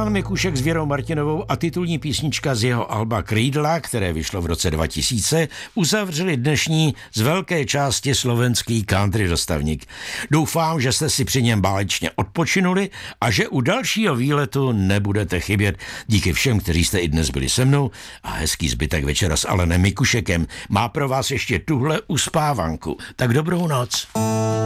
Milan Mikušek s Věrou Martinovou a titulní písnička z jeho alba Krídla, které vyšlo v roce 2000, uzavřeli dnešní z velké části slovenský country dostavník. Doufám, že jste si při něm bálečně odpočinuli a že u dalšího výletu nebudete chybět. Díky všem, kteří jste i dnes byli se mnou, a hezký zbytek večera s Alanem Mikušekem má pro vás ještě tuhle uspávanku. Tak dobrou noc.